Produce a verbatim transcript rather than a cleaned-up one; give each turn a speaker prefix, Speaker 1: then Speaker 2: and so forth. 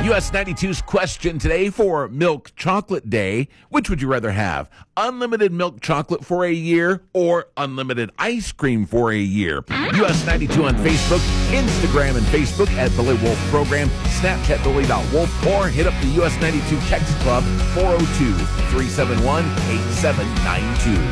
Speaker 1: U S ninety-two's question today for Milk Chocolate Day. Which would you rather have? Unlimited milk chocolate for a year or unlimited ice cream for a year? U S ninety-two on Facebook, Instagram and Facebook at Billy Wolf Program, Snapchat Billy Wolf, or hit up the U S ninety-two Text Club four oh two, three seven one, eight seven nine two.